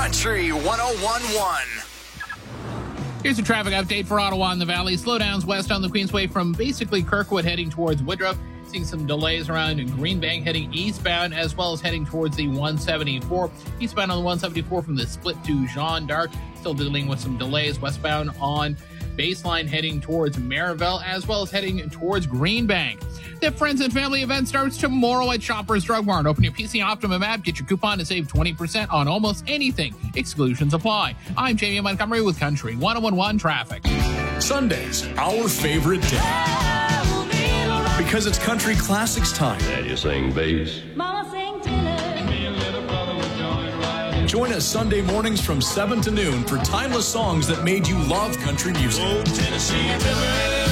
Country 101.1. Here's a traffic update for Ottawa and the Valley. Slowdowns west on the Queensway from basically Kirkwood heading towards Woodruff. Seeing some delays around Greenbank heading eastbound, as well as heading towards the 174. Eastbound on the 174 from the split to Jean d'Arc. Still dealing with some delays westbound on Baseline heading towards Maryville, as well as heading towards Greenbank. The Friends and Family event starts tomorrow at Shoppers Drug Mart. Open your PC Optimum app, get your coupon to save 20% on almost anything. Exclusions apply. I'm Jamie Montgomery with Country 101.1 Traffic. Sundays, our favorite day. Because it's country classics time. Daddy sing bass. Mama sing tenor. Me and little brother would join right. Join us Sunday mornings from 7 to noon for timeless songs that made you love country music. Old Tennessee River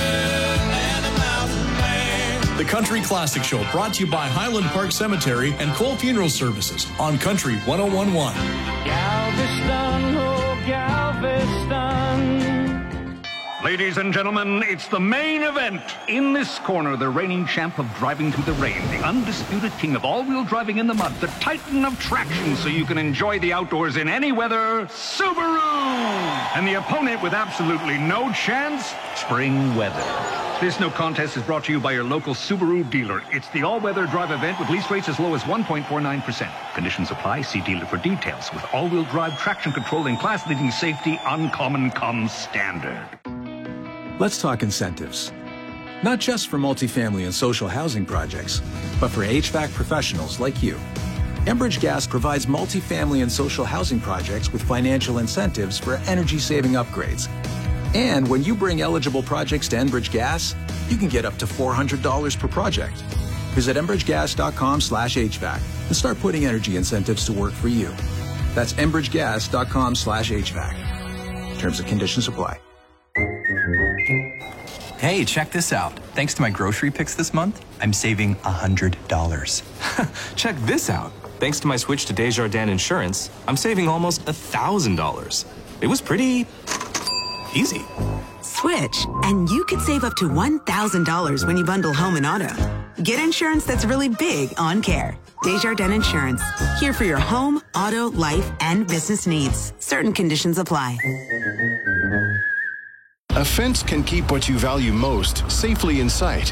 and the mountain man. The Country Classic Show, brought to you by Highland Park Cemetery and Cole Funeral Services on Country 101.1. Galveston, oh Galveston. Ladies and gentlemen, it's the main event. In this corner, the reigning champ of driving through the rain, the undisputed king of all-wheel driving in the mud, the titan of traction so you can enjoy the outdoors in any weather, Subaru! And the opponent with absolutely no chance, spring weather. This no contest is brought to you by your local Subaru dealer. It's the all-weather drive event with lease rates as low as 1.49%. Conditions apply. See dealer for details. With all-wheel drive traction control and class-leading safety, Uncommon comes standard. Let's talk incentives. Not just for multifamily and social housing projects, but for HVAC professionals like you. Enbridge Gas provides multifamily and social housing projects with financial incentives for energy-saving upgrades. And when you bring eligible projects to Enbridge Gas, you can get up to $400 per project. Visit enbridgegas.com/HVAC and start putting energy incentives to work for you. That's enbridgegas.com/HVAC. Terms and conditions apply. Hey, check this out. Thanks to my grocery picks this month, I'm saving $100. Check this out. Thanks to my switch to Desjardins Insurance, I'm saving almost $1,000. It was pretty easy. Switch, and you could save up to $1,000 when you bundle home and auto. Get insurance that's really big on care. Desjardins Insurance. Here for your home, auto, life, and business needs. Certain conditions apply. A fence can keep what you value most safely in sight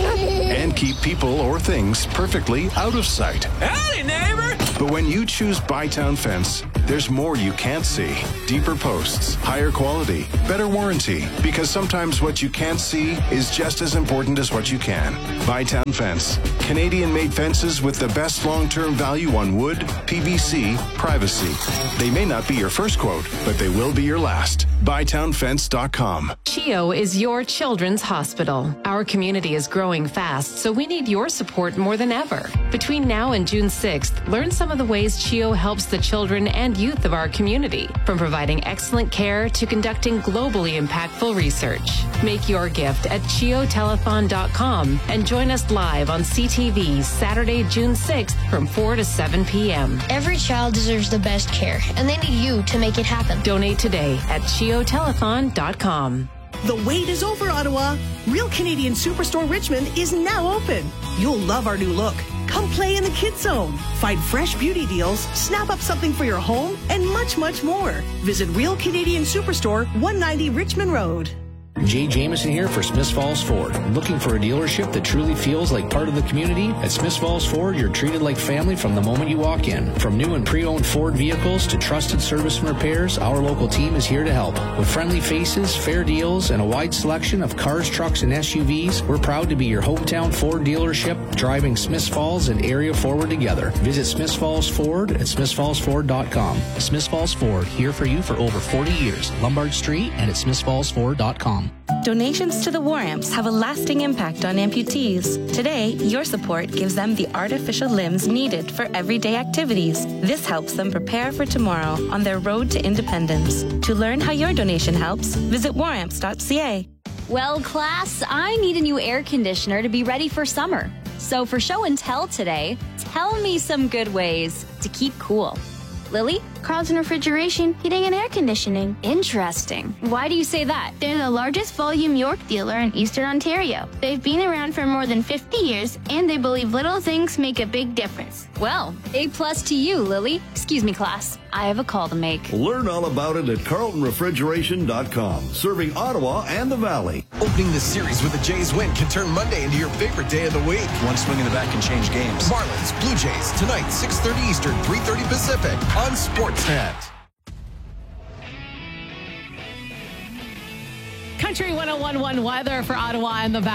and keep people or things perfectly out of sight. Howdy, neighbor! But when you choose Bytown Fence, there's more you can't see. Deeper posts, higher quality, better warranty. Because sometimes what you can't see is just as important as what you can. Bytown Fence. Canadian-made fences with the best long-term value on wood, PVC, privacy. They may not be your first quote, but they will be your last. BytownFence.com. CHEO is your children's hospital. Our community is growing fast, so we need your support more than ever. Between now and June 6th, learn some of the ways CHEO helps the children and youth of our community, from providing excellent care to conducting globally impactful research. Make your gift at CHEOtelethon.com and join us live on CTV Saturday, June 6th from 4 to 7 p.m. Every child deserves the best care, and they need you to make it happen. Donate today at CHEOtelethon.com. The wait is over, Ottawa. Real Canadian Superstore Richmond is now open. You'll love our new look. Come play in the Kids Zone. Find fresh beauty deals, snap up something for your home, and much, much more. Visit Real Canadian Superstore, 190 Richmond Road. Jay Jameson here for Smiths Falls Ford. Looking for a dealership that truly feels like part of the community? At Smiths Falls Ford, you're treated like family from the moment you walk in. From new and pre-owned Ford vehicles to trusted service and repairs, our local team is here to help. With friendly faces, fair deals, and a wide selection of cars, trucks, and SUVs, we're proud to be your hometown Ford dealership, driving Smiths Falls and area forward together. Visit Smiths Falls Ford at smithsfallsford.com. Smiths Falls Ford, here for you for over 40 years. Lombard Street and at smithsfallsford.com. Donations to the War Amps have a lasting impact on amputees. Today, your support gives them the artificial limbs needed for everyday activities. This helps them prepare for tomorrow on their road to independence. To learn how your donation helps, visit waramps.ca. Well, class, I need a new air conditioner to be ready for summer. So for show and tell today, tell me some good ways to keep cool. Lily? Carlton Refrigeration, Heating and Air Conditioning. Interesting. Why do you say that? They're the largest volume York dealer in Eastern Ontario. They've been around for more than 50 years, and they believe little things make a big difference. Well, A+ to you, Lily. Excuse me, class. I have a call to make. Learn all about it at carltonrefrigeration.com, serving Ottawa and the Valley. Opening the series with a Jays win can turn Monday into your favorite day of the week. One swing in the bat can change games. Marlins, Blue Jays, tonight, 6:30 Eastern, 3:30 Pacific on Sportsnet. Country 101.1 weather for Ottawa and the Valley.